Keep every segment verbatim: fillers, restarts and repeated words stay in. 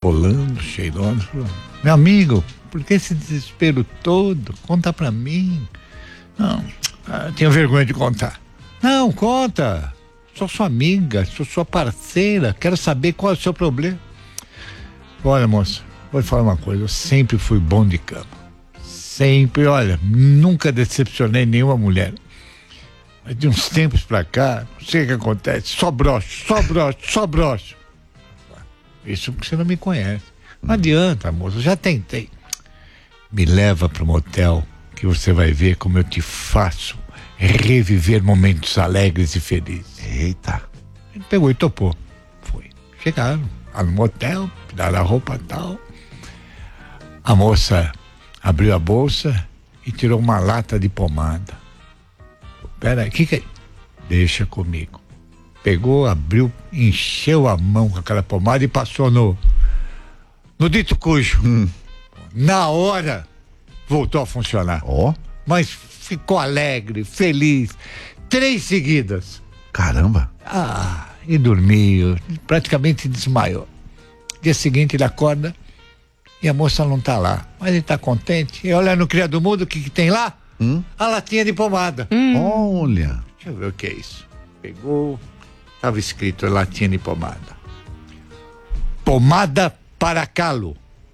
rolando, cheirando. Meu amigo, por que esse desespero todo? Conta pra mim. Não, ah, tenho vergonha de contar. Não, conta. Sou sua amiga, sou sua parceira, quero saber qual é o seu problema. Olha, moça, vou te falar uma coisa, eu sempre fui bom de cama. Sempre, olha, nunca decepcionei nenhuma mulher. Mas de uns tempos pra cá, não sei o que acontece, só broxo, só broxo, só broxo. Isso porque você não me conhece. Não adianta, moça, eu já tentei. Me leva pro motel que você vai ver como eu te faço reviver momentos alegres e felizes. Eita. Ele pegou e topou. Foi. Chegaram lá no motel, tiraram a roupa e tal. A moça abriu a bolsa e tirou uma lata de pomada. Pera aí, que que é? Deixa comigo. Pegou, abriu, encheu a mão com aquela pomada e passou no no dito cujo. Hum. Na hora voltou a funcionar. Ó. Oh. Mas ficou alegre, feliz. Três seguidas. Caramba. Ah, e dormiu, praticamente desmaiou. Dia seguinte ele acorda e a moça não tá lá. Mas ele tá contente. E olha no criado mudo, o que que tem lá? Hum? A latinha de pomada. Hum. Olha. Deixa eu ver o que é isso. Pegou, tava escrito latinha de pomada. Pomada para calo.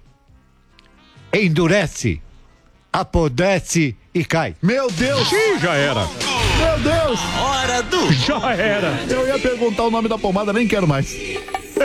Endurece, apodrece e cai. Meu Deus! Ih, já era. Meu Deus! Hora do... Já era. Eu ia perguntar o nome da pomada, nem quero mais.